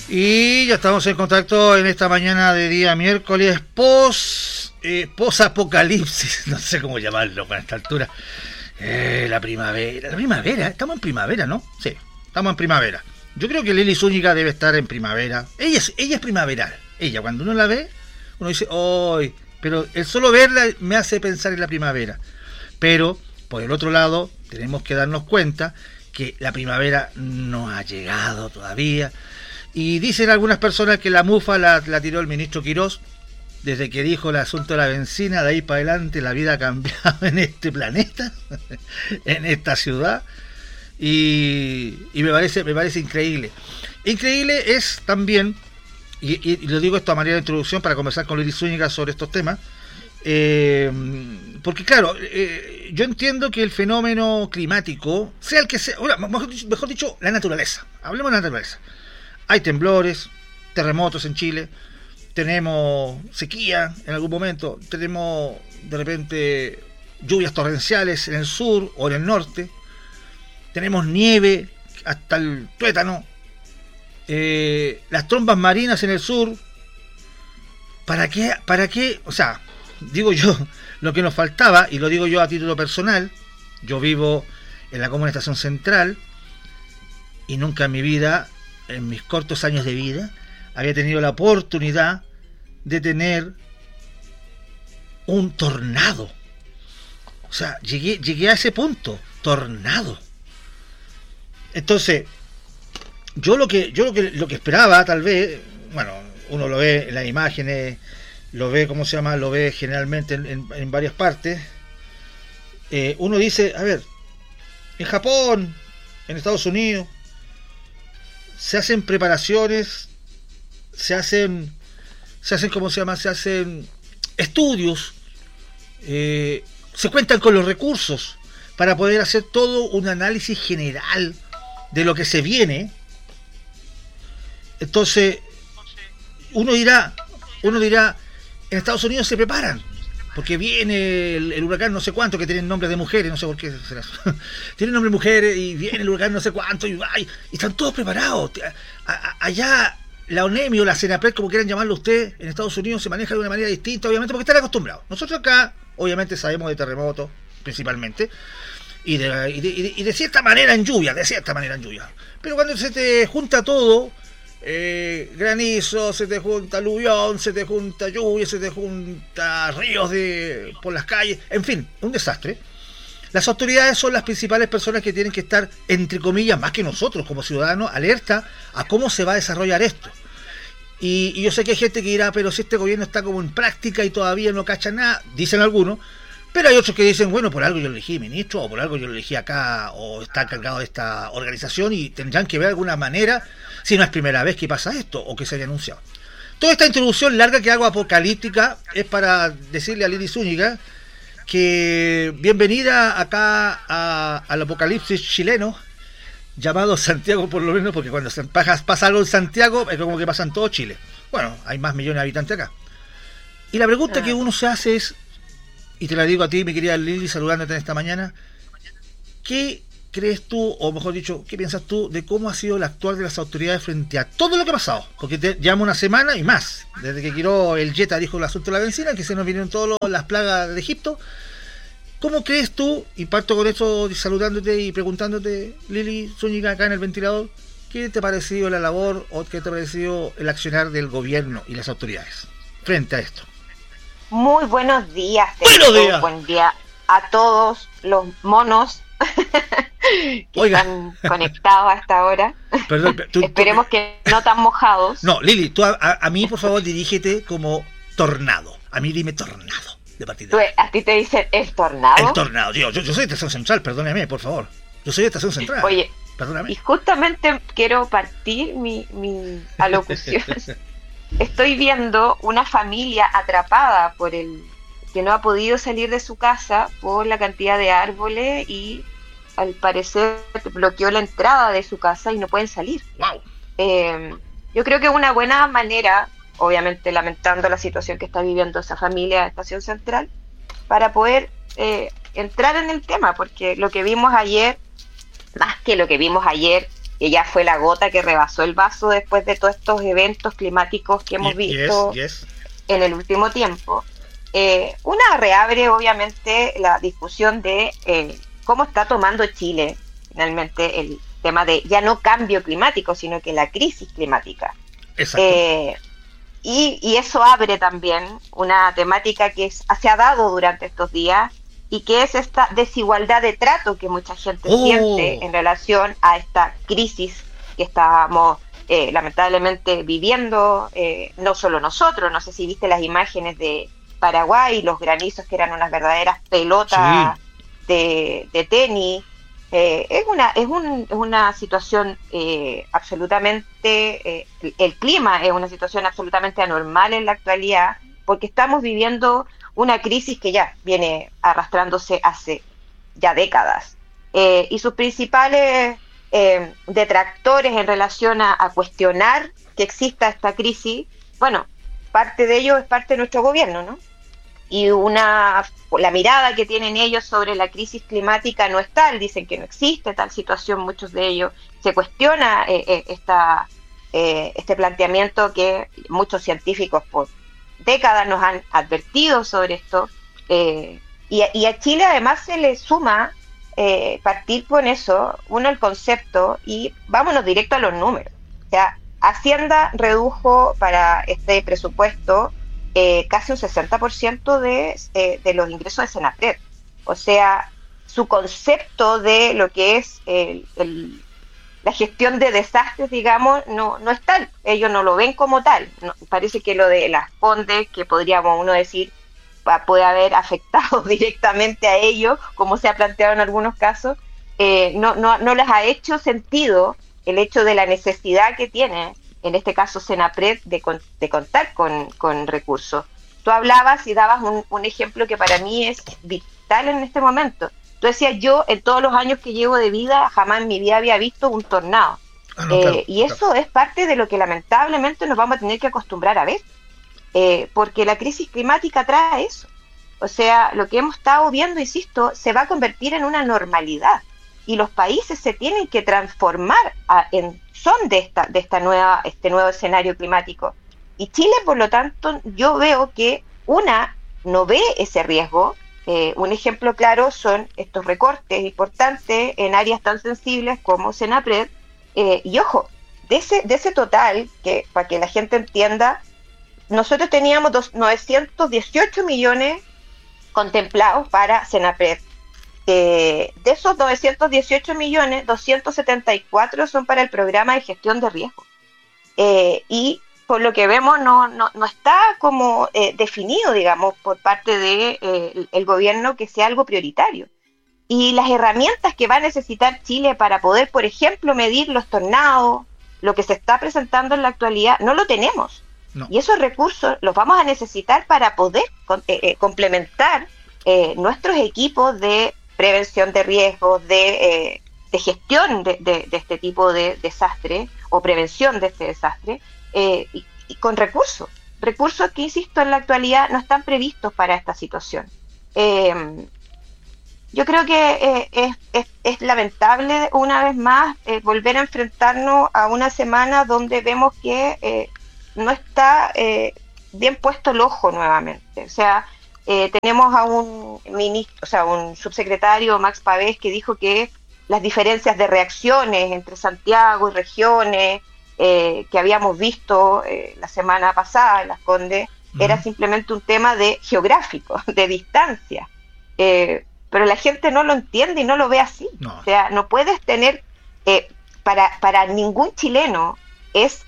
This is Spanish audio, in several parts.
Y ya estamos en contacto en esta mañana de día miércoles post-apocalipsis, no sé cómo llamarlo a esta altura. La primavera, estamos en primavera, ¿no? Sí, estamos en primavera. Yo creo que Lili Zúñiga debe estar en primavera. Ella es primaveral. Ella, cuando uno la ve, uno dice, ¡ay! Pero el solo verla me hace pensar en la primavera. Pero, por el otro lado, tenemos que darnos cuenta que la primavera no ha llegado todavía. Y dicen algunas personas que la mufa la tiró el ministro Quirós. Desde que dijo el asunto de la benzina, de ahí para adelante la vida ha cambiado en este planeta, en esta ciudad. Y me parece increíble. Increíble es también, y lo digo esto a manera de introducción para conversar con Lili Zúñiga sobre estos temas, porque claro, yo entiendo que el fenómeno climático, sea el que sea, mejor dicho, la naturaleza, hablemos de la naturaleza. Hay temblores, terremotos en Chile, tenemos sequía en algún momento, tenemos de repente lluvias torrenciales en el sur o en el norte, tenemos nieve hasta el tuétano, las trombas marinas en el sur. ¿Para qué? O sea, digo yo, lo que nos faltaba, y lo digo yo a título personal, yo vivo en la comuna Estación Central y nunca en mi vida, en mis cortos años de vida, había tenido la oportunidad de tener un tornado. O sea, llegué a ese punto, tornado. Entonces, yo lo que esperaba, tal vez, bueno, uno lo ve en las imágenes, lo ve, lo ve generalmente en varias partes. Uno dice, a ver, en Japón, en Estados Unidos, se hacen preparaciones, se hacen estudios, se cuentan con los recursos para poder hacer todo un análisis general de lo que se viene. Entonces, uno dirá, en Estados Unidos se preparan, porque viene el huracán no sé cuánto, que tienen nombres de mujeres, no sé por qué será eso. Tienen nombres de mujeres y viene el huracán no sé cuánto y están todos preparados. Allá la ONEMI o la CENAPRED, como quieran llamarlo ustedes, en Estados Unidos se maneja de una manera distinta, obviamente, porque están acostumbrados. Nosotros acá, obviamente, sabemos de terremotos, principalmente, y de cierta manera en lluvia. Pero cuando se te junta todo, granizo, se te junta aluvión, se te junta lluvia, se te junta ríos por las calles, en fin, un desastre. Las autoridades son las principales personas que tienen que estar, entre comillas, más que nosotros como ciudadanos, alerta a cómo se va a desarrollar esto. Y yo sé que hay gente que dirá, pero si este gobierno está como en práctica y todavía no cacha nada, dicen algunos, pero hay otros que dicen, bueno, por algo yo lo elegí ministro, o por algo yo lo elegí acá, o está encargado de esta organización, y tendrán que ver de alguna manera si no es primera vez que pasa esto, o que se haya anunciado. Toda esta introducción larga que hago apocalíptica es para decirle a Lili Zúñiga que bienvenida acá al apocalipsis chileno, llamado Santiago por lo menos, porque cuando pasa algo en Santiago es como que pasa en todo Chile. Bueno, hay más millones de habitantes acá. Y la pregunta que uno se hace es, y te la digo a ti, mi querida Lili, saludándote en esta mañana, ¿qué crees tú, o mejor dicho, qué piensas tú de cómo ha sido el actuar de las autoridades frente a todo lo que ha pasado? Porque llevamos una semana y más, desde que Quirós el Jetta dijo el asunto de la benzina, que se nos vinieron todas las plagas de Egipto. ¿Cómo crees tú, y parto con esto saludándote y preguntándote, Lili Zúñiga, acá en el ventilador, qué te ha parecido la labor o qué te ha parecido el accionar del gobierno y las autoridades frente a esto? Muy buenos días. ¡Buenos días! Buen día a todos los monos que están conectados hasta ahora. Perdón, Esperemos que no tan mojados. No, Lili, tú a mí, por favor, dirígete como tornado. A mí dime tornado. De partida. ¿A ti te dicen el tornado? El tornado, tío. Yo soy de Estación Central, perdóname, por favor. Yo soy de Estación Central. Oye, perdóname. Y justamente quiero partir mi alocución. Estoy viendo una familia atrapada por que no ha podido salir de su casa por la cantidad de árboles y al parecer bloqueó la entrada de su casa y no pueden salir. Wow. Yo creo que es una buena manera, obviamente lamentando la situación que está viviendo esa familia de Estación Central, para poder entrar en el tema, porque lo que vimos ayer, más que lo que vimos ayer, que ya fue la gota que rebasó el vaso después de todos estos eventos climáticos que hemos visto en el último tiempo. Una reabre obviamente la discusión de cómo está tomando Chile finalmente el tema de ya no cambio climático, sino que la crisis climática. Exacto. Y eso abre también una temática que se ha dado durante estos días y que es esta desigualdad de trato que mucha gente siente en relación a esta crisis que estamos lamentablemente viviendo, no solo nosotros. No sé si viste las imágenes de Paraguay, los granizos que eran unas verdaderas pelotas de tenis. Es una situación absolutamente, el clima es una situación absolutamente anormal en la actualidad, porque estamos viviendo una crisis que ya viene arrastrándose hace ya décadas. Y sus principales detractores en relación a cuestionar que exista esta crisis, bueno, parte de ello es parte de nuestro gobierno, ¿no? Y la mirada que tienen ellos sobre la crisis climática no es tal, dicen que no existe tal situación, muchos de ellos se cuestiona este planteamiento que muchos científicos por décadas nos han advertido sobre esto, y a Chile además se le suma partir con eso, el concepto, y vámonos directo a los números. O sea, Hacienda redujo para este presupuesto casi un 60% de los ingresos de Senapred. O sea, su concepto de lo que es la gestión de desastres, digamos, no es tal. Ellos no lo ven como tal. No, parece que lo de las Condes, que podríamos uno decir puede haber afectado directamente a ellos, como se ha planteado en algunos casos, no les ha hecho sentido el hecho de la necesidad que tiene en este caso Senapred, de contar con recursos. Tú hablabas y dabas un ejemplo que para mí es vital en este momento. Tú decías, yo en todos los años que llevo de vida, jamás en mi vida había visto un tornado. Y eso es parte de lo que lamentablemente nos vamos a tener que acostumbrar a ver, porque la crisis climática trae eso. O sea, lo que hemos estado viendo, insisto, se va a convertir en una normalidad. Y los países se tienen que transformar en son de este nuevo escenario climático. Y Chile, por lo tanto, yo veo que no ve ese riesgo. Un ejemplo claro son estos recortes importantes en áreas tan sensibles como Senapred. Y ojo, de ese total, que para que la gente entienda, nosotros teníamos 918 millones contemplados para Senapred. De esos 918 millones, 274 son para el programa de gestión de riesgo. Y por lo que vemos no está como definido, digamos, por parte del gobierno que sea algo prioritario. Y las herramientas que va a necesitar Chile para poder, por ejemplo, medir los tornados, lo que se está presentando en la actualidad, no lo tenemos. No. Y esos recursos los vamos a necesitar para poder complementar nuestros equipos de prevención de riesgos, de gestión de este tipo de desastre o prevención de este desastre, y con recursos que, insisto, en la actualidad no están previstos para esta situación. Yo creo que es lamentable una vez más volver a enfrentarnos a una semana donde vemos que no está bien puesto el ojo nuevamente. O sea, tenemos a un ministro, o sea, un subsecretario, Max Pavés, que dijo que las diferencias de reacciones entre Santiago y regiones que habíamos visto la semana pasada en Las Condes era simplemente un tema geográfico, de distancia. Pero la gente no lo entiende y no lo ve así. No. O sea, no puedes tener, para ningún chileno es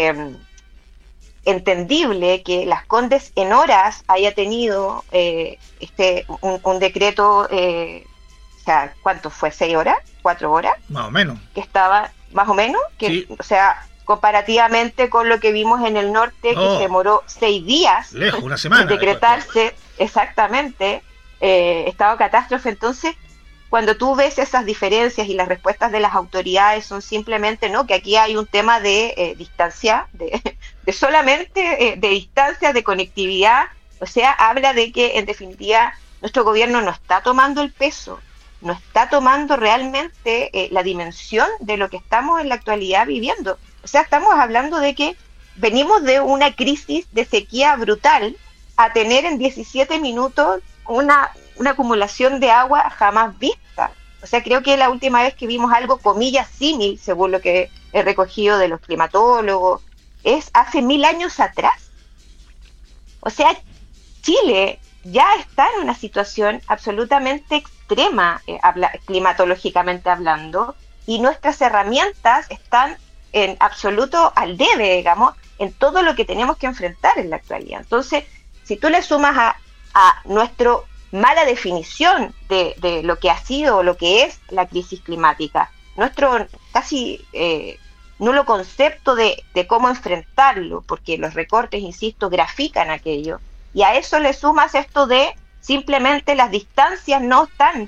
entendible que Las Condes en horas haya tenido un decreto, o sea, ¿cuánto fue? ¿6 horas? ¿4 horas? Más o menos. Que estaba, más o menos, que, sí. O sea, comparativamente con lo que vimos en el norte, que se demoró 6 días. Lejos, una semana. En decretarse, exactamente, estado de catástrofe. Entonces, cuando tú ves esas diferencias y las respuestas de las autoridades son simplemente, ¿no?, que aquí hay un tema de distancia, de solamente de distancia, de conectividad, o sea, habla de que en definitiva nuestro gobierno no está tomando el peso no está tomando realmente la dimensión de lo que estamos en la actualidad viviendo. O sea, estamos hablando de que venimos de una crisis de sequía brutal a tener en 17 minutos una acumulación de agua jamás vista. O sea, creo que la última vez que vimos algo, comillas, símil, según lo que he recogido de los climatólogos, es hace 1000 años atrás. O sea, Chile ya está en una situación absolutamente extrema, climatológicamente hablando, y nuestras herramientas están en absoluto al debe, digamos, en todo lo que tenemos que enfrentar en la actualidad. Entonces, si tú le sumas a nuestra mala definición de lo que ha sido o lo que es la crisis climática, nuestro casi nulo concepto de cómo enfrentarlo, porque los recortes, insisto, grafican aquello, y a eso le sumas esto de simplemente las distancias no están,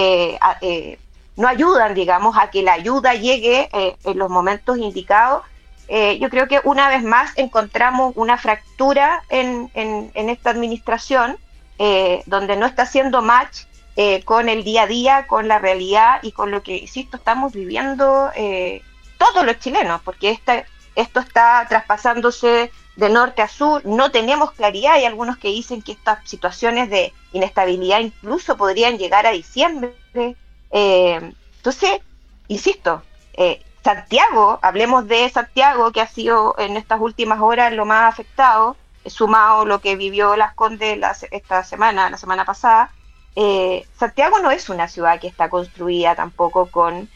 no ayudan, digamos, a que la ayuda llegue en los momentos indicados. Yo creo que una vez más encontramos una fractura en esta administración, donde no está haciendo match con el día a día, con la realidad y con lo que, insisto, estamos viviendo todos los chilenos, porque esto está traspasándose de norte a sur, no tenemos claridad. Hay algunos que dicen que estas situaciones de inestabilidad incluso podrían llegar a diciembre. Entonces, insisto, Santiago, hablemos de Santiago, que ha sido en estas últimas horas lo más afectado, sumado lo que vivió Las Condes la semana pasada. Lo no es una ciudad que está construida tampoco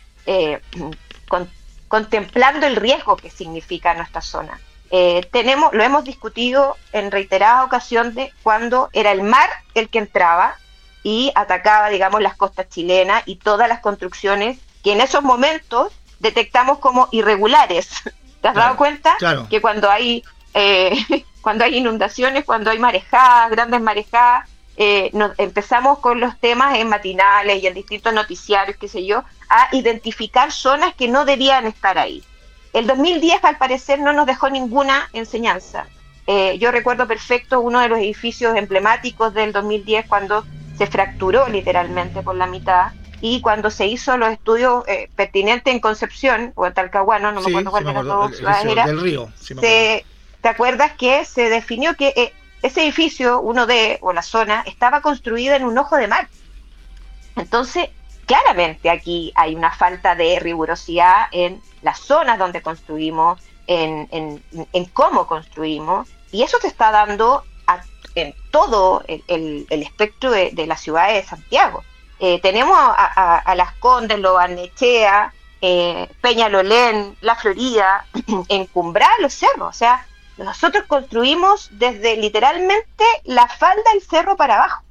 contemplando el riesgo que significa nuestra zona. Lo hemos discutido en reiteradas ocasiones cuando era el mar el que entraba y atacaba, digamos, las costas chilenas y todas las construcciones que en esos momentos detectamos como irregulares. ¿Te has dado cuenta? Claro. Que cuando hay inundaciones, cuando hay marejadas, grandes marejadas, empezamos con los temas en matinales y en distintos noticiarios, qué sé yo, a identificar zonas que no debían estar ahí. El 2010, al parecer, no nos dejó ninguna enseñanza. Yo recuerdo perfecto uno de los edificios emblemáticos del 2010 cuando se fracturó literalmente por la mitad, y cuando se hizo los estudios pertinentes en Concepción o en Talcahuano, no me acuerdo cuál de las dos ciudades era, del río, ¿te acuerdas que se definió que ese edificio, o la zona, estaba construida en un ojo de mar? Entonces, claramente aquí hay una falta de rigurosidad en las zonas donde construimos, en cómo construimos, y eso se está dando en todo el espectro de la ciudad de Santiago. Tenemos a Las Condes, Lo Barnechea, Peñalolén, La Florida, encumbrada los cerros. O sea, nosotros construimos desde literalmente la falda del cerro para abajo,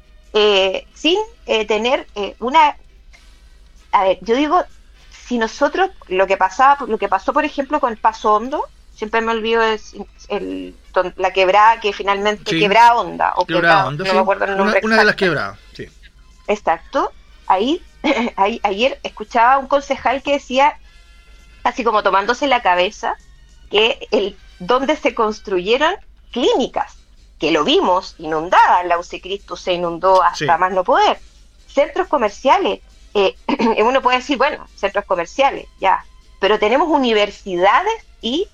sin tener una... A ver, yo digo, si nosotros, lo que pasó por ejemplo con Paso Hondo, siempre me olvido la quebrada que finalmente, sí, Quebrada Honda, o Quebrada Honda, no me acuerdo el nombre. Una de las quebradas, sí. Exacto. Ayer escuchaba a un concejal que decía, así como tomándose la cabeza, que donde se construyeron clínicas, que lo vimos inundada, la UC Cristo se inundó hasta más no poder, centros comerciales, uno puede decir, bueno, centros comerciales, ya, pero tenemos universidades y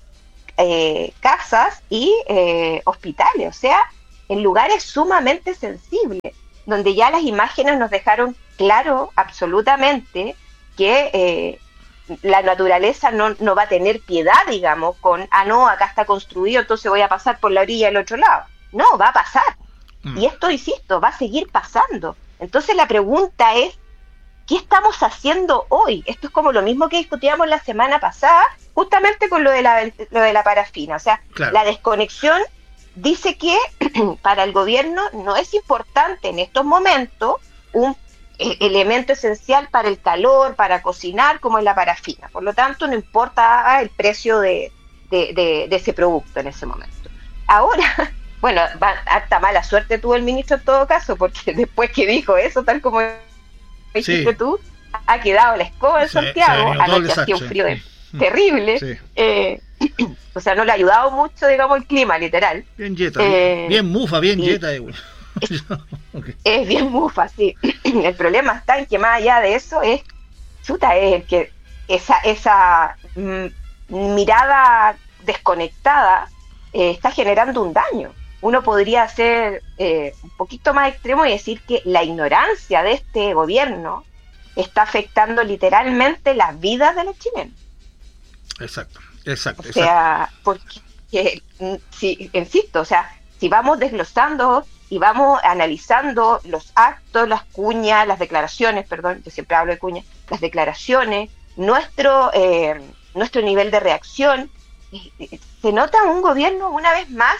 casas y hospitales, o sea, en lugares sumamente sensibles, donde ya las imágenes nos dejaron claro absolutamente que la naturaleza no va a tener piedad, digamos, con, no, acá está construido, entonces voy a pasar por la orilla del otro lado. No, va a pasar. Y esto, insisto, va a seguir pasando. Entonces la pregunta es, ¿qué estamos haciendo hoy? Esto es como lo mismo que discutíamos la semana pasada, justamente con lo de la parafina. O sea, claro, la desconexión dice que para el gobierno no es importante en estos momentos un elemento esencial para el calor, para cocinar, como es la parafina. Por lo tanto, no importa el precio de ese producto en ese momento. Ahora, bueno, harta mala suerte tuvo el ministro en todo caso, porque después que dijo eso, tal como dijiste tú, ha quedado la escoba en Santiago. Anoche hacía un frío terrible. Sí. O sea, no le ha ayudado mucho, digamos, el clima, literal. Bien yeta, bien mufa, bien yeta. Okay. Es bien mufa, sí. El problema está en que más allá de eso es, chuta, es el que esa mirada desconectada está generando un daño. Uno podría ser un poquito más extremo y decir que la ignorancia de este gobierno está afectando literalmente las vidas de los chilenos. Exacto. O sea, porque, si, insisto, o sea, si vamos desglosando y vamos analizando los actos, las cuñas, las declaraciones, perdón, yo siempre hablo de cuñas, las declaraciones, nuestro nivel de reacción, se nota un gobierno una vez más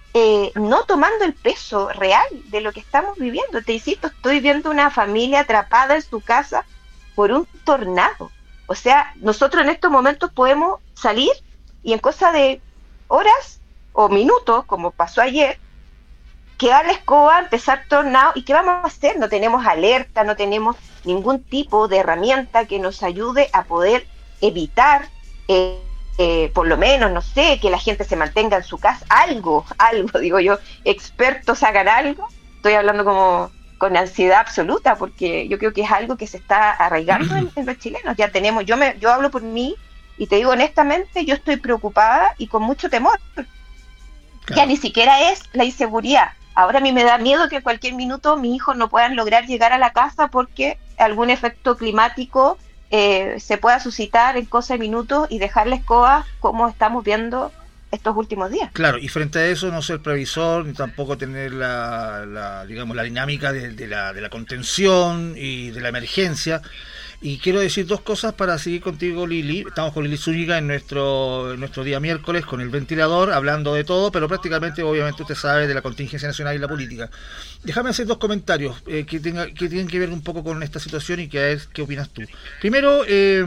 no tomando el peso real de lo que estamos viviendo. Te insisto, estoy viendo una familia atrapada en su casa por un tornado. O sea, nosotros en estos momentos podemos salir y en cosa de horas o minutos, como pasó ayer, quedar la escoba, empezar tornado, ¿y qué vamos a hacer? No tenemos alerta, no tenemos ningún tipo de herramienta que nos ayude a poder evitar, por lo menos, no sé, que la gente se mantenga en su casa, algo, digo yo, expertos hagan algo. Estoy hablando como con ansiedad absoluta, porque yo creo que es algo que se está arraigando en los chilenos. Ya tenemos, yo hablo por mí, y te digo honestamente, yo estoy preocupada y con mucho temor. Claro. Ya ni siquiera es la inseguridad. Ahora a mí me da miedo que en cualquier minuto mis hijos no puedan lograr llegar a la casa porque algún efecto climático se pueda suscitar en cosa de minutos y dejar la escoba como estamos viendo estos últimos días. Claro, y frente a eso no ser previsor, ni tampoco tener la dinámica de la contención y de la emergencia. Y quiero decir dos cosas para seguir contigo, Lili. Estamos con Lili Zúñiga en nuestro día miércoles con el ventilador, hablando de todo, pero prácticamente, obviamente, usted sabe de la contingencia nacional y la política. Déjame hacer dos comentarios que tienen que ver un poco con esta situación y que a ver qué opinas tú. Primero,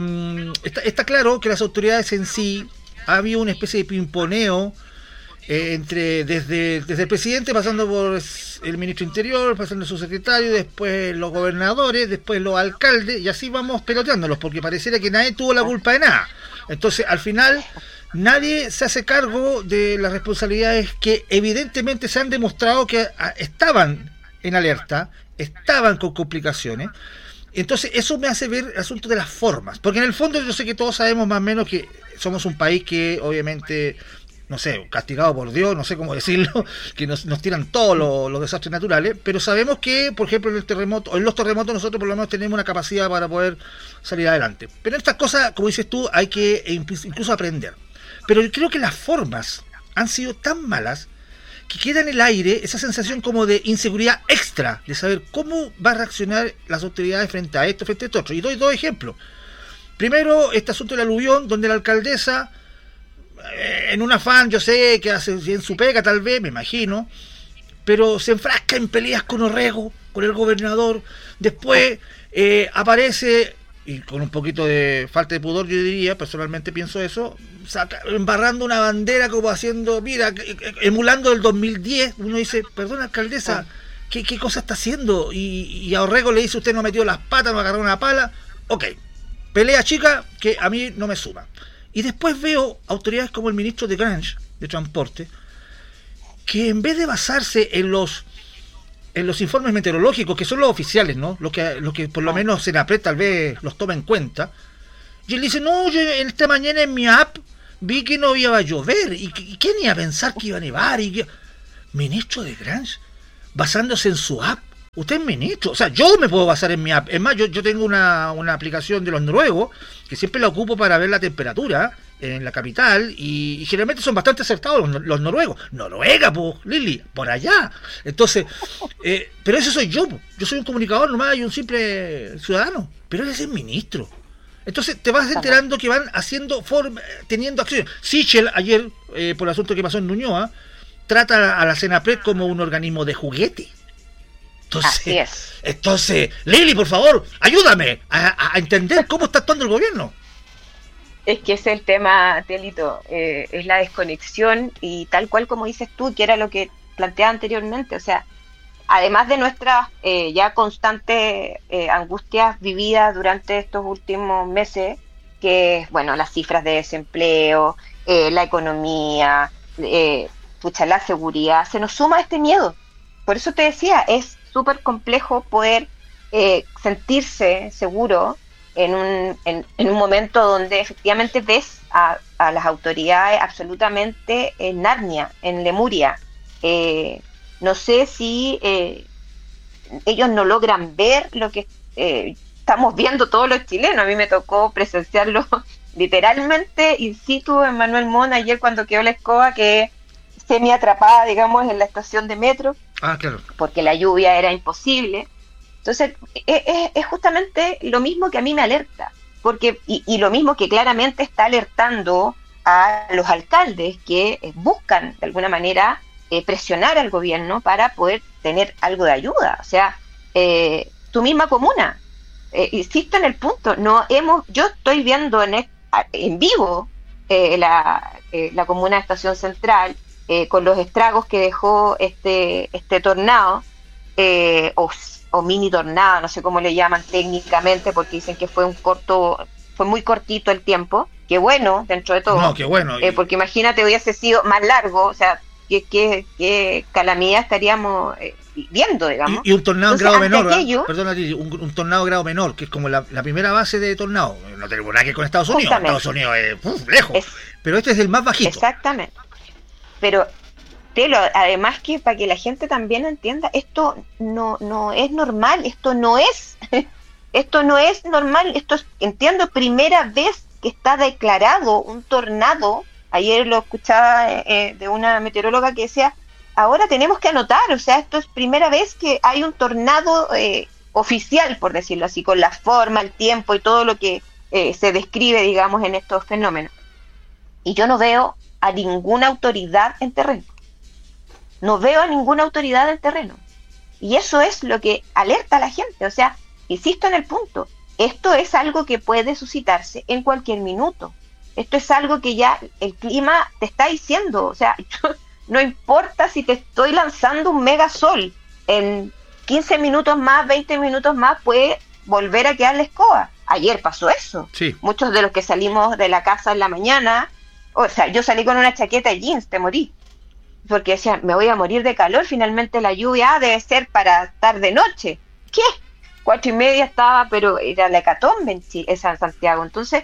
está claro que las autoridades en sí, ha habido una especie de pimponeo desde el presidente, pasando por el ministro Interior, pasando su secretario, después los gobernadores, después los alcaldes, y así vamos peloteándolos, porque pareciera que nadie tuvo la culpa de nada. Entonces, al final, nadie se hace cargo de las responsabilidades que evidentemente se han demostrado que estaban en alerta, estaban con complicaciones. Entonces, eso me hace ver el asunto de las formas, porque en el fondo yo sé que todos sabemos más o menos que somos un país que obviamente, no sé, castigado por Dios, no sé cómo decirlo, que nos tiran todos los desastres naturales, pero sabemos que, por ejemplo, en los terremotos nosotros por lo menos tenemos una capacidad para poder salir adelante. Pero en estas cosas, como dices tú, hay que incluso aprender. Pero yo creo que las formas han sido tan malas que queda en el aire esa sensación como de inseguridad extra, de saber cómo va a reaccionar las autoridades frente a esto, frente a esto otro. Y doy dos ejemplos. Primero, este asunto del aluvión, donde la alcaldesa, en un afán, yo sé que hace bien su pega, tal vez, me imagino, pero se enfrasca en peleas con Orrego, con el gobernador. Después aparece, y con un poquito de falta de pudor, yo diría, personalmente pienso eso, embarrando una bandera como haciendo, mira, emulando el 2010. Uno dice, perdón, alcaldesa, ¿qué cosa está haciendo? Y a Orrego le dice, usted no metió las patas, no agarró una pala. Ok, pelea chica que a mí no me suma. Y después veo autoridades como el ministro de Grange, de Transporte, que en vez de basarse en los informes meteorológicos, que son los oficiales, ¿no? Los que por lo menos Senapred tal vez los toma en cuenta, y él dice, no, yo esta mañana en mi app vi que no iba a llover, y ¿quién iba a pensar que iba a nevar? Ministro de Grange, basándose en su app. Usted es ministro, o sea, yo me puedo basar en mi app. Es más, yo tengo una aplicación de los noruegos que siempre la ocupo para ver la temperatura en la capital y generalmente son bastante acertados los noruegos. Noruega, pues, Lili, por allá. Entonces, pero ese soy yo, yo soy un comunicador nomás y un simple ciudadano, pero él es el ministro. Entonces te vas enterando que van teniendo acciones. Sichel ayer, por el asunto que pasó en Ñuñoa, trata a la Senapred como un organismo de juguete. Así es. Entonces, Lili, por favor, ayúdame a entender cómo está actuando el gobierno. Es que ese es el tema, Telito, es la desconexión y tal cual como dices tú, que era lo que planteaba anteriormente. O sea, además de nuestras ya constantes angustias vividas durante estos últimos meses, que bueno, las cifras de desempleo, la economía, la seguridad, se nos suma este miedo. por eso te decía, es súper complejo poder sentirse seguro en un momento donde efectivamente ves a las autoridades absolutamente en Narnia, en Lemuria. No sé si ellos no logran ver lo que estamos viendo todos los chilenos. A mí me tocó presenciarlo literalmente in situ en Manuel Montt ayer cuando quedó la escoba, que semi atrapada, digamos, en la estación de metro. Ah, claro. Porque la lluvia era imposible. Entonces, es justamente lo mismo que a mí me alerta, porque y lo mismo que claramente está alertando a los alcaldes que buscan, de alguna manera, presionar al gobierno para poder tener algo de ayuda. O sea, tu misma comuna, insisto en el punto, yo estoy viendo en vivo la comuna de Estación Central, con los estragos que dejó este tornado, o mini tornado, no sé cómo le llaman técnicamente, porque dicen que fue muy cortito el tiempo, que bueno, dentro de todo. No, qué bueno. Porque imagínate, hubiese sido más largo, o sea, qué calamidad estaríamos viendo, digamos. Y un tornado en grado menor, aquello, perdona, un tornado en grado menor, que es como la primera base de tornado. No tenemos nada que ver con Estados Unidos. Estados Unidos es lejos. Pero este es el más bajito. Exactamente. Pero además, que para que la gente también entienda, esto no es normal, esto no es normal, entiendo, primera vez que está declarado un tornado. Ayer lo escuchaba de una meteoróloga que decía, ahora tenemos que anotar, o sea, esto es primera vez que hay un tornado oficial, por decirlo así, con la forma, el tiempo y todo lo que se describe, digamos, en estos fenómenos. Y yo no veo a ninguna autoridad en terreno. No veo a ninguna autoridad en terreno. Y eso es lo que alerta a la gente. O sea, insisto en el punto, esto es algo que puede suscitarse en cualquier minuto. Esto es algo que ya el clima te está diciendo. O sea, no importa si te estoy lanzando un megasol, en 15 minutos más, 20 minutos más, puede volver a quedar la escoba. Ayer pasó eso. Sí. Muchos de los que salimos de la casa en la mañana, o sea, yo salí con una chaqueta de jeans, te morí. Porque decía, me voy a morir de calor, finalmente la lluvia debe ser para estar de noche. ¿Qué? 4:30 estaba, pero era la hecatombe en Santiago. Entonces,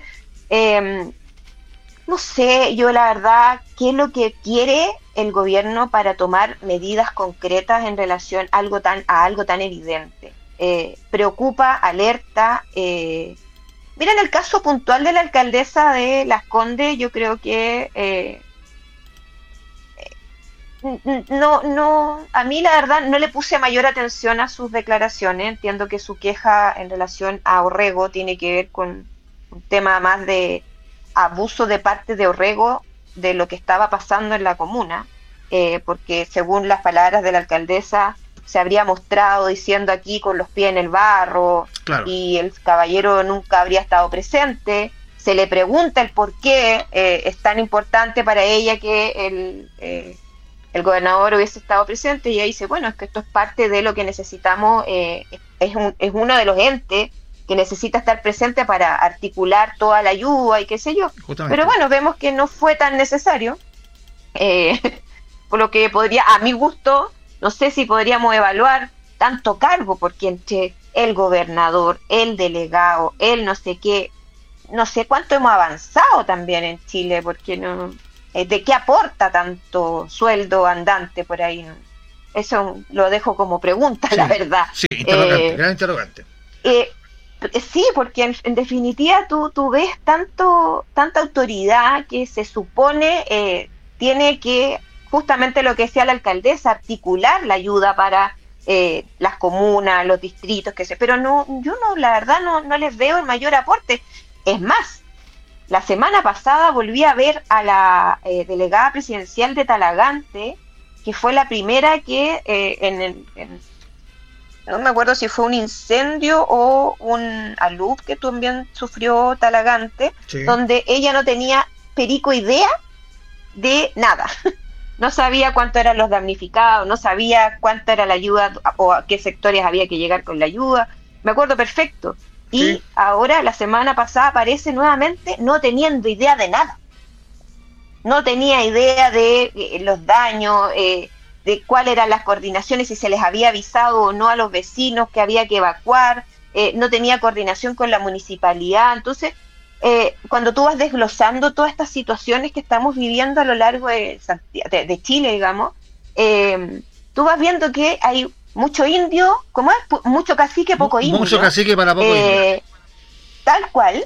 no sé, yo la verdad, ¿qué es lo que quiere el gobierno para tomar medidas concretas en relación a algo tan evidente? Preocupa, alerta. Mira, en el caso puntual de la alcaldesa de Las Condes, yo creo que a mí la verdad no le puse mayor atención a sus declaraciones. Entiendo que su queja en relación a Orrego tiene que ver con un tema más de abuso de parte de Orrego de lo que estaba pasando en la comuna, porque según las palabras de la alcaldesa se habría mostrado diciendo aquí con los pies en el barro. Claro. Y el caballero nunca habría estado presente. Se le pregunta el por qué es tan importante para ella que el gobernador hubiese estado presente, y ella dice, bueno, es que esto es parte de lo que necesitamos, es uno de los entes que necesita estar presente para articular toda la ayuda y qué sé yo. Justamente. Pero bueno, vemos que no fue tan necesario, por lo que podría, a mi gusto, no sé si podríamos evaluar tanto cargo, porque entre el gobernador, el delegado, el no sé qué, no sé cuánto hemos avanzado también en Chile, porque no... ¿De qué aporta tanto sueldo andante por ahí? Eso lo dejo como pregunta, sí, la verdad. Sí, interrogante, gran interrogante. Sí, porque en definitiva tú ves tanta autoridad que se supone tiene que, justamente lo que decía la alcaldesa, articular la ayuda para las comunas, los distritos, pero yo la verdad no les veo el mayor aporte. Es más, la semana pasada volví a ver a la delegada presidencial de Talagante, que fue la primera que no me acuerdo si fue un incendio o un alud que también sufrió Talagante, sí, donde ella no tenía perico idea de nada. No sabía cuánto eran los damnificados, no sabía cuánta era la ayuda o a qué sectores había que llegar con la ayuda. Me acuerdo perfecto. Y sí, ahora, la semana pasada, aparece nuevamente no teniendo idea de nada. No tenía idea de los daños, de cuáles eran las coordinaciones, si se les había avisado o no a los vecinos que había que evacuar, no tenía coordinación con la municipalidad. Entonces, cuando tú vas desglosando todas estas situaciones que estamos viviendo a lo largo de Chile, digamos, tú vas viendo que hay mucho indio, ¿cómo es? Mucho cacique, poco indio. Mucho cacique para poco indio. Tal cual.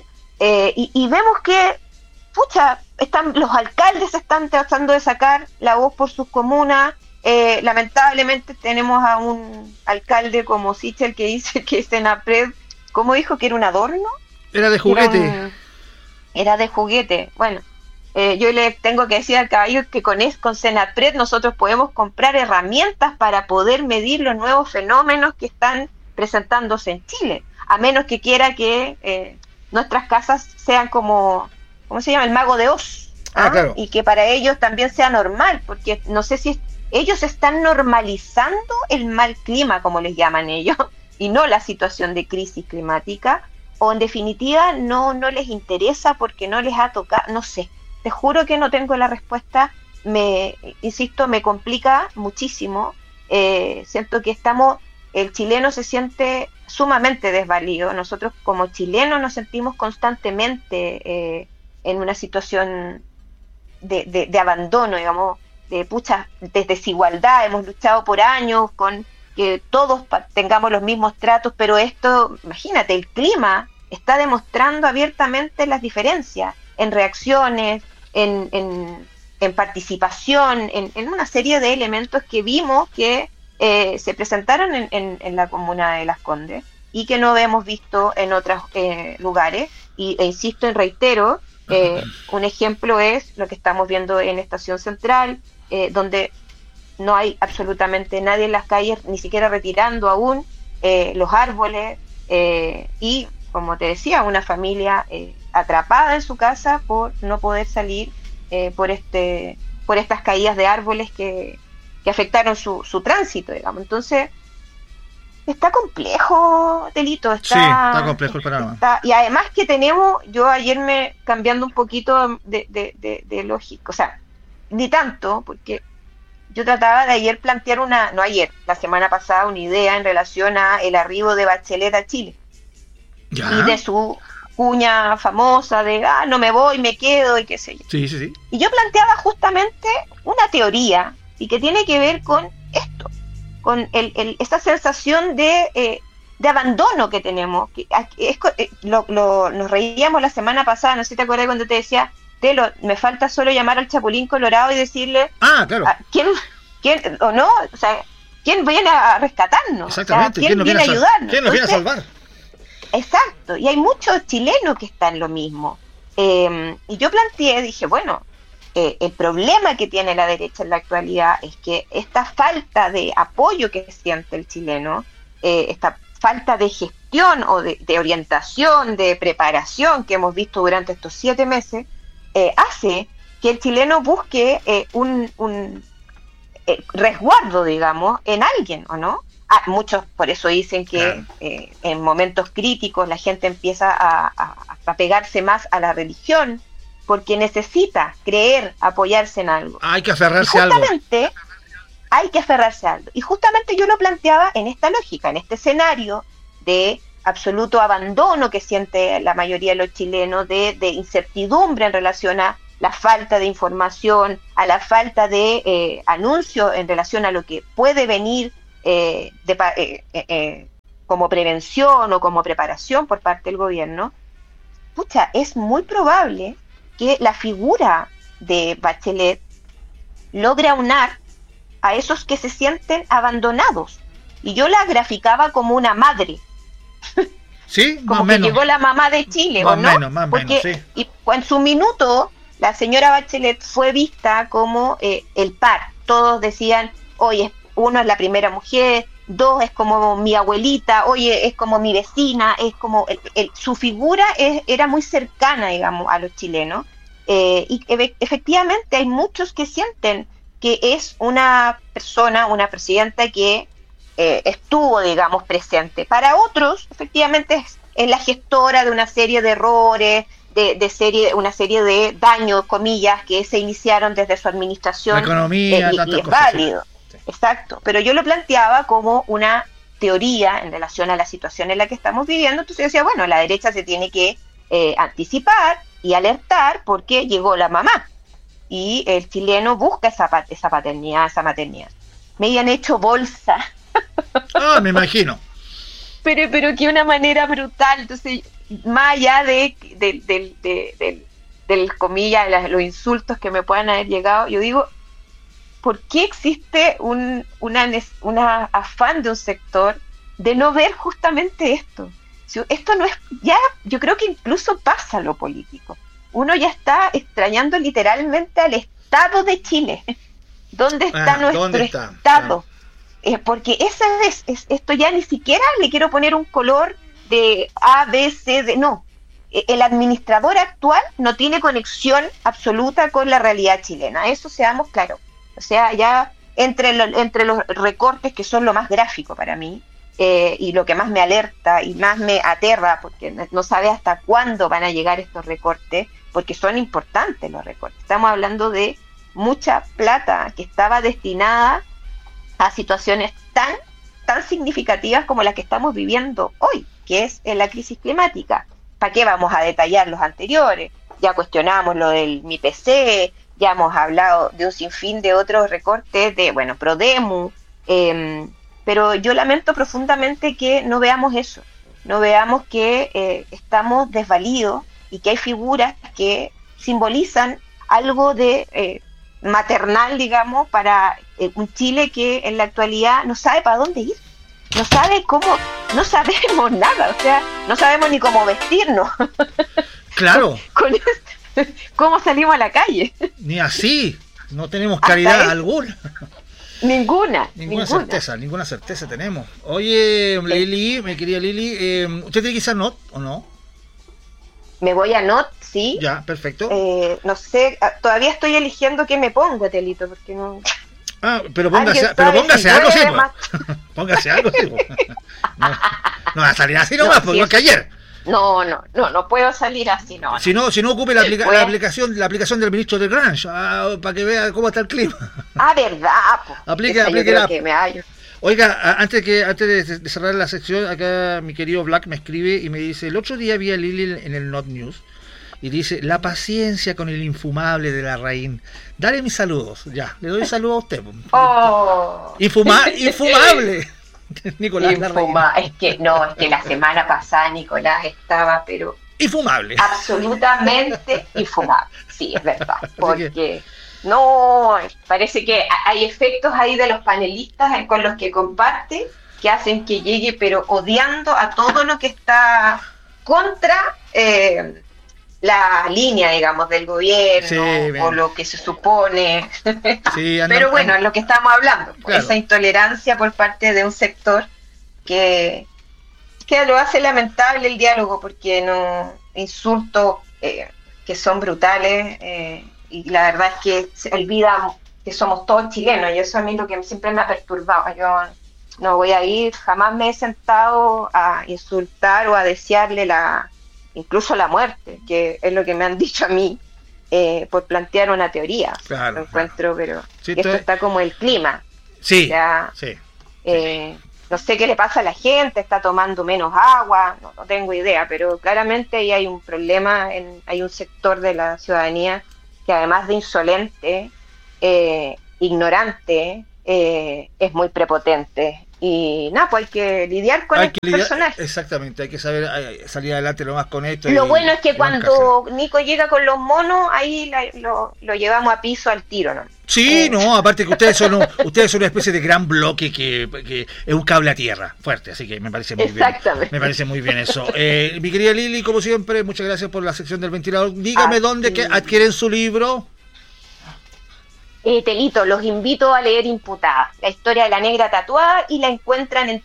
Y vemos que, pucha, los alcaldes están tratando de sacar la voz por sus comunas. Lamentablemente tenemos a un alcalde como Sichel que dice que Senapred, ¿cómo dijo? ¿Que era un adorno? Era de juguete. Era de juguete. Bueno, yo le tengo que decir al caballo que con Senapred nosotros podemos comprar herramientas para poder medir los nuevos fenómenos que están presentándose en Chile, a menos que quiera que nuestras casas sean como, ¿cómo se llama? El mago de Oz. Claro. Y que para ellos también sea normal, porque no sé si ellos están normalizando el mal clima, como les llaman ellos, y no la situación de crisis climática, o en definitiva no les interesa porque no les ha tocado, no sé. Te juro que no tengo la respuesta, insisto, me complica muchísimo. Siento que el chileno se siente sumamente desvalido. Nosotros como chilenos nos sentimos constantemente en una situación de abandono, digamos, de desigualdad. Hemos luchado por años con que todos tengamos los mismos tratos, pero esto, imagínate, el clima está demostrando abiertamente las diferencias en reacciones, en participación, en una serie de elementos que vimos que se presentaron en la comuna de Las Condes y que no hemos visto en otros lugares. Insisto y reitero, un ejemplo es lo que estamos viendo en Estación Central, donde no hay absolutamente nadie en las calles, ni siquiera retirando aún los árboles, y como te decía, una familia atrapada en su casa por no poder salir por estas caídas de árboles que afectaron su tránsito, digamos. Entonces, está complejo, Delito. Está complejo el panorama. Y además que yo ayer cambiando un poquito de lógica, o sea, ni tanto, porque yo trataba de ayer plantear la semana pasada, una idea en relación a el arribo de Bachelet a Chile. ¿Ya? Y de su cuña famosa de, no me voy, me quedo y qué sé yo. Sí. Y yo planteaba justamente una teoría y que tiene que ver con esto, con esta sensación de abandono que tenemos. Nos reíamos la semana pasada, no sé si te acuerdas cuando te decía, Telo, me falta solo llamar al Chapulín Colorado y decirle, claro. ¿quién o no? O sea, ¿quién viene a rescatarnos? Exactamente. O sea, ¿quién viene a ayudarnos? ¿Quién nos viene a salvar? Exacto, y hay muchos chilenos que están lo mismo. Y yo dije, bueno, el problema que tiene la derecha en la actualidad es que esta falta de apoyo que siente el chileno, esta falta de gestión o de orientación, de preparación que hemos visto durante estos 7 meses, hace que el chileno busque un resguardo, digamos, en alguien, ¿o no? Muchos por eso dicen que en momentos críticos la gente empieza a pegarse más a la religión, porque necesita creer, apoyarse en algo. Hay que aferrarse a algo. Hay que aferrarse a algo. Y justamente yo lo planteaba en esta lógica, en este escenario de absoluto abandono que siente la mayoría de los chilenos, de incertidumbre en relación a la falta de información, a la falta de anuncio en relación a lo que puede venir como prevención o como preparación por parte del gobierno. Es muy probable que la figura de Bachelet logre aunar a esos que se sienten abandonados. Y yo la graficaba como una madre. Sí, como que llegó la mamá de Chile, ¿o no? Porque sí. Y en su minuto la señora Bachelet fue vista como el par. Todos decían, oye, 1 es la primera mujer, 2 es como mi abuelita, oye, es como mi vecina, es como su figura era muy cercana, digamos, a los chilenos, y efectivamente hay muchos que sienten que es una persona, una presidenta que estuvo, digamos, presente. Para otros, efectivamente, es la gestora de una serie de errores, una serie de daños, comillas, que se iniciaron desde su administración. La economía, y es válido. Sí. exacto. Pero yo lo planteaba como una teoría en relación a la situación en la que estamos viviendo. Entonces yo decía, bueno, la derecha se tiene que anticipar y alertar porque llegó la mamá. Y el chileno busca esa paternidad, esa maternidad. Me habían hecho bolsa. Ah, me imagino. Pero que una manera brutal. Entonces, más allá del comillas, los insultos que me puedan haber llegado, yo digo, ¿por qué existe un afán de un sector de no ver justamente esto? Si esto no es, ya, yo creo que incluso pasa lo político. Uno ya está extrañando literalmente al Estado de Chile. ¿Dónde está nuestro Estado? Porque esto ya ni siquiera le quiero poner un color de A, B, C, D, no. El administrador actual no tiene conexión absoluta con la realidad chilena, eso seamos claros. O sea, ya entre los recortes, que son lo más gráfico para mí, y lo que más me alerta y más me aterra, porque no sabe hasta cuándo van a llegar estos recortes, porque son importantes los recortes. Estamos hablando de mucha plata que estaba destinada a situaciones tan significativas como las que estamos viviendo hoy, que es en la crisis climática. ¿Para qué vamos a detallar los anteriores? Ya cuestionamos lo del MIPC, ya hemos hablado de un sinfín de otros recortes de, bueno, Prodemu, pero yo lamento profundamente que no veamos eso, no veamos que estamos desvalidos y que hay figuras que simbolizan algo de maternal, digamos, para un Chile que en la actualidad no sabe para dónde ir, no sabe cómo, no sabemos nada, o sea, no sabemos ni cómo vestirnos. Claro. ¿Cómo salimos a la calle? Ni así, no tenemos claridad alguna. Ninguna certeza tenemos. Oye, Lili, mi querida Lili, ¿usted tiene que irse a NOT o no? Me voy a NOT, sí. Ya, perfecto. No sé, todavía estoy eligiendo qué me pongo, Telito, porque no... Ah, pero póngase algo, sí. Póngase algo, sí. No va a salir así nomás, porque no es que ayer. No puedo salir así, no. Si no ocupe la aplicación del ministro de Grange, para que vea cómo está el clima. Ah, verdad, pues. Aplique la. Oiga, antes de cerrar la sección, acá mi querido Black me escribe y me dice, el otro día vi a Lili en el Not News y dice, la paciencia con el infumable de la Larraín. Dale mis saludos. Ya, le doy saludos a usted. Oh. Infumable. Nicolás Larraín. Es que la semana pasada Nicolás estaba, pero... Infumable. Absolutamente infumable. Sí, es verdad. Porque... No, parece que hay efectos ahí de los panelistas con los que comparte que hacen que llegue, pero odiando a todo lo que está contra la línea, digamos, del gobierno, sí, o lo que se supone. Sí, pero bueno, es lo que estamos hablando, claro. Esa intolerancia por parte de un sector que lo hace lamentable el diálogo, porque no insultos que son brutales. Y la verdad es que se olvida que somos todos chilenos, y eso a mí es lo que siempre me ha perturbado. Yo no voy a ir, jamás me he sentado a insultar o a desearle incluso la muerte, que es lo que me han dicho a mí, por plantear una teoría. Claro, lo encuentro, pero sí, esto está como el clima. Sí, ya, sí. No sé qué le pasa a la gente, está tomando menos agua, no tengo idea, pero claramente ahí hay un problema, hay un sector de la ciudadanía que además de insolente, ignorante, es muy prepotente. Y nada, pues hay que lidiar con el personaje. Exactamente, hay que saber salir adelante lo más con esto. Lo bueno es que cuando Nico llega con los monos, ahí lo llevamos a piso al tiro, ¿no? Sí, no, aparte que ustedes son una especie de gran bloque que es un cable a tierra fuerte, así que me parece muy bien. Me parece muy bien eso. Mi querida Lili, como siempre, muchas gracias por la sección del ventilador. Dígame dónde que adquieren su libro. Telito, los invito a leer Imputada, la historia de la negra tatuada, y la encuentran en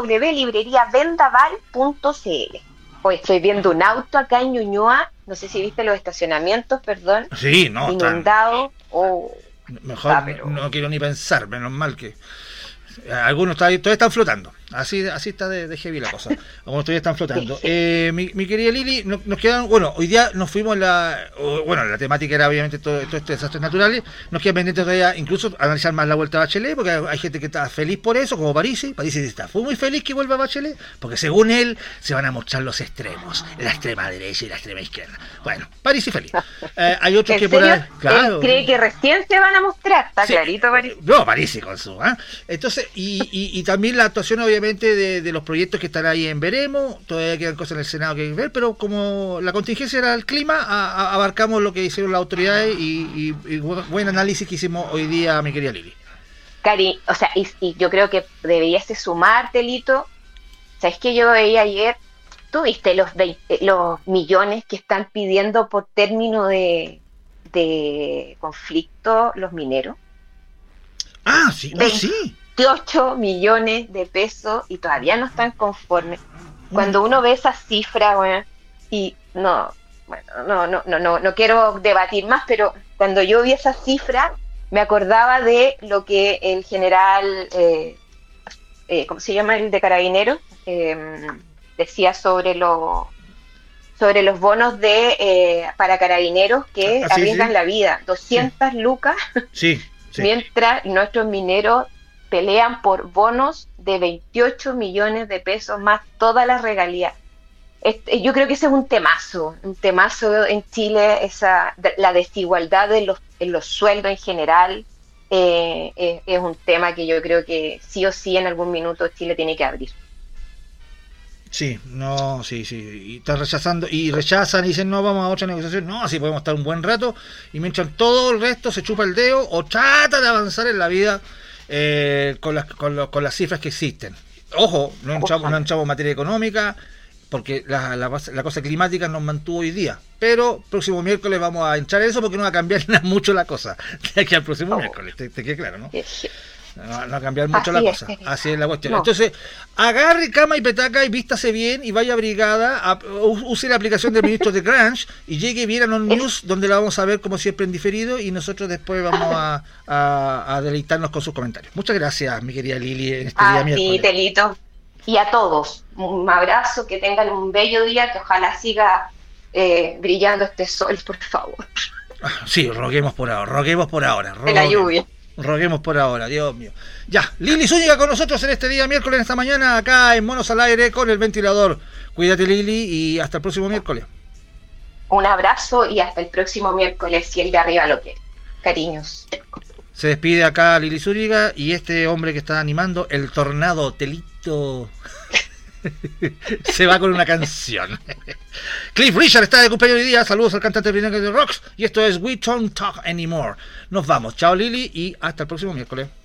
www.libreriavendaval.cl. Hoy estoy viendo un auto acá en Ñuñoa, no sé si viste los estacionamientos, perdón. Sí, no. Inundado. Mejor no quiero ni pensar, menos mal que algunos todavía están flotando. Así está de heavy la cosa. Como todavía están flotando. Mi querida Lili, nos quedan, bueno, hoy día nos fuimos la temática era obviamente todo estos desastres naturales. Nos queda pendiente todavía incluso analizar más la vuelta a Bachelet, porque hay gente que está feliz por eso, como Parisi está muy feliz que vuelva a Bachelet, porque según él se van a mostrar los extremos, la extrema derecha y la extrema izquierda. Bueno, Parisi feliz. Hay otros que por ahí, claro. Él cree que recién se van a mostrar, está sí, clarito Parisi. No, Parisi con su, entonces, y también la actuación obviamente de los proyectos que están ahí en veremos, todavía quedan cosas en el Senado que hay que ver, pero como la contingencia era el clima, abarcamos lo que hicieron las autoridades y buen análisis que hicimos hoy día, mi querida Lili. Cari, o sea, y yo creo que deberías sumarte, Lito. ¿Sabes qué yo veía ayer? ¿Tú viste los millones que están pidiendo por término de conflicto los mineros? Ah, sí, sí. 28 millones de pesos y todavía no están conformes. Cuando uno ve esa cifra, bueno, y no quiero debatir más, pero cuando yo vi esa cifra me acordaba de lo que el general, ¿cómo se llama el de Carabineros? Decía sobre los bonos para carabineros que arriesgan la vida, 200 lucas, mientras nuestros mineros pelean por bonos de 28 millones de pesos más todas las regalías. Yo creo que ese es un temazo en Chile, la desigualdad en los sueldos en general, es un tema que yo creo que sí o sí en algún minuto Chile tiene que abrir. Sí, y están rechazando, y rechazan y dicen no, vamos a otra negociación, no, así podemos estar un buen rato, y mientras todo el resto se chupa el dedo o trata de avanzar en la vida con las cifras que existen. Ojo, no entramos en materia económica, porque la cosa climática nos mantuvo hoy día, pero próximo miércoles vamos a entrar en eso porque no va a cambiar mucho la cosa de aquí al próximo miércoles, te queda claro, ¿no? No va a cambiar mucho la cosa, así es la cuestión. Entonces, agarre cama y petaca y vístase bien y vaya abrigada, use la aplicación del ministro de Crunch y llegue bien a Non News, donde la vamos a ver como siempre en diferido y nosotros después vamos a deleitarnos con sus comentarios. Muchas gracias, mi querida Lili, en este día miércoles. Sí, Telito. Y a todos, un abrazo, que tengan un bello día, que ojalá siga brillando este sol, por favor. Sí, roguemos por ahora. De la lluvia. Roguemos por ahora, Dios mío. Ya, Lili Zúñiga con nosotros en este día miércoles, en esta mañana, acá en Monos al Aire con el ventilador. Cuídate, Lili, y hasta el próximo miércoles. Un abrazo y hasta el próximo miércoles, si el de arriba lo quiere. Cariños. Se despide acá Lili Zúñiga y este hombre que está animando, el Tornado Telito, se va con una canción. Cliff Richard está de cumpleaños hoy día. Saludos al cantante británico de Rocks. Y esto es We Don't Talk Anymore. Nos vamos. Chao, Lili, y hasta el próximo miércoles.